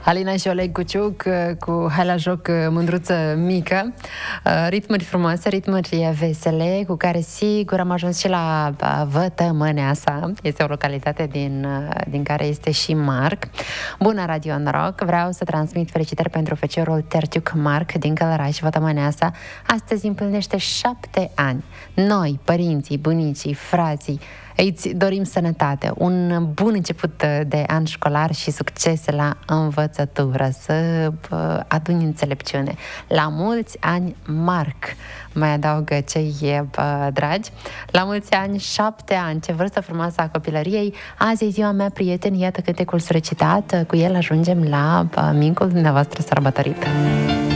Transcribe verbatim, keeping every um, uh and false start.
Alina și Oleg Cuciuc cu Hai la joc, mândruță mică. Ritmuri frumoase, ritmuri vesele, cu care sigur am ajuns și la Vătămăneasa. Este o localitate din, din care este și Marc. Bună, Radio Noroc! Vreau să transmit felicitări pentru feciorul Terciuc Marc din Călăraș, Vătămăneasa. Astăzi împlinește șapte ani. Noi, părinții, bunicii, frații, îți dorim sănătate, un bun început de an școlar și succese la învățătură, să aduni înțelepciune. La mulți ani, Marc, mai adaugă cei dragi. La mulți ani, șapte ani, ce vârstă frumoasă a copilăriei. Azi e ziua mea, prieteni, iată cântecul recitat. Cu el ajungem la micul dumneavoastră sărbătorit.